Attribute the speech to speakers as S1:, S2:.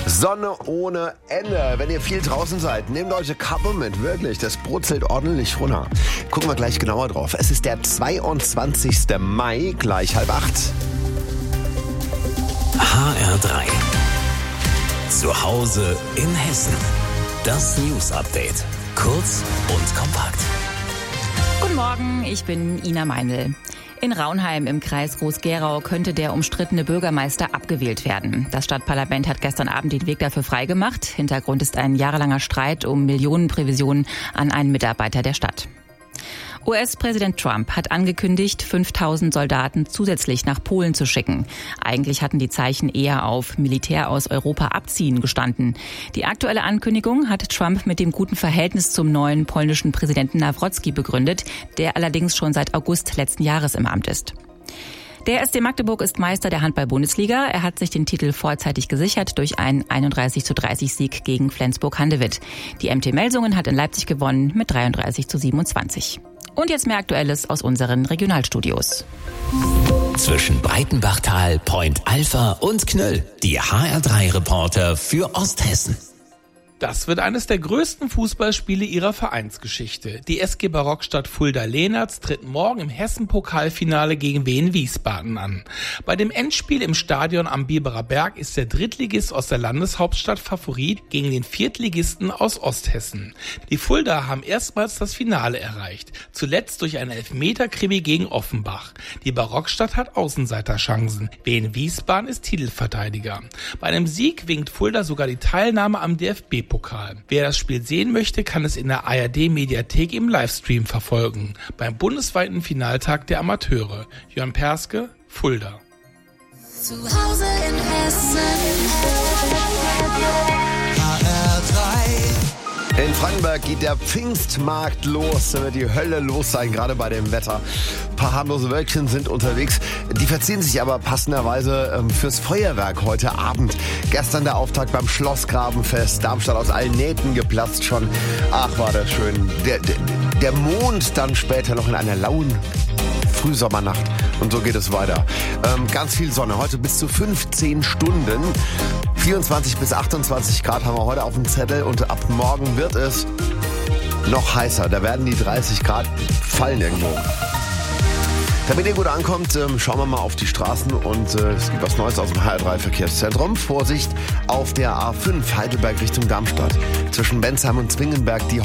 S1: Sonne ohne Ende. Wenn ihr viel draußen seid, nehmt euch eine Kappe mit. Wirklich, das brutzelt ordentlich runter. Gucken wir gleich genauer drauf. Es ist der 22. Mai, gleich 7:30.
S2: HR3. Zu Hause in Hessen. Das News Update. Kurz und kompakt.
S3: Guten Morgen, ich bin Ina Meinl. In Raunheim im Kreis Groß-Gerau könnte der umstrittene Bürgermeister abgewählt werden. Das Stadtparlament hat gestern Abend den Weg dafür freigemacht. Hintergrund ist ein jahrelanger Streit um Millionenprovisionen an einen Mitarbeiter der Stadt. US-Präsident Trump hat angekündigt, 5000 Soldaten zusätzlich nach Polen zu schicken. Eigentlich hatten die Zeichen eher auf Militär aus Europa abziehen gestanden. Die aktuelle Ankündigung hat Trump mit dem guten Verhältnis zum neuen polnischen Präsidenten Nawrocki begründet, der allerdings schon seit August letzten Jahres im Amt ist. Der SC Magdeburg ist Meister der Handball-Bundesliga. Er hat sich den Titel vorzeitig gesichert durch einen 31:30 Sieg gegen Flensburg-Handewitt. Die MT Melsungen hat in Leipzig gewonnen mit 33:27. Und jetzt mehr Aktuelles aus unseren Regionalstudios.
S2: Zwischen Breitenbachtal, Point Alpha und Knöll. Die HR3-Reporter für Osthessen.
S4: Das wird eines der größten Fußballspiele ihrer Vereinsgeschichte. Die SG Barockstadt Fulda-Lehnertz tritt morgen im Hessen-Pokalfinale gegen Wien Wiesbaden an. Bei dem Endspiel im Stadion am Biberer Berg ist der Drittligist aus der Landeshauptstadt Favorit gegen den Viertligisten aus Osthessen. Die Fulda haben erstmals das Finale erreicht, zuletzt durch einen Elfmeter-Krimi gegen Offenbach. Die Barockstadt hat Außenseiterchancen. Wien Wiesbaden ist Titelverteidiger. Bei einem Sieg winkt Fulda sogar die Teilnahme am DFB-Pokal. Wer das Spiel sehen möchte, kann es in der ARD-Mediathek im Livestream verfolgen. Beim bundesweiten Finaltag der Amateure. Jörn Perske, Fulda.
S5: Zu Hause in Hessen.
S1: In Frankenberg geht der Pfingstmarkt los. Da wird die Hölle los sein, gerade bei dem Wetter. Ein paar harmlose Wölkchen sind unterwegs. Die verziehen sich aber passenderweise fürs Feuerwerk heute Abend. Gestern der Auftakt beim Schlossgrabenfest. Darmstadt aus allen Nähten geplatzt schon. Ach, war das schön. Der Mond dann später noch in einer lauen Frühsommernacht. Und so geht es weiter. Ganz viel Sonne. Heute bis zu 15 Stunden. 24 bis 28 Grad haben wir heute auf dem Zettel und ab morgen wird es noch heißer. Da werden die 30 Grad fallen irgendwo. Damit ihr gut ankommt, schauen wir mal auf die Straßen und es gibt was Neues aus dem HR3-Verkehrszentrum. Vorsicht auf der A5 Heidelberg Richtung Darmstadt. Zwischen Bensheim und Zwingenberg die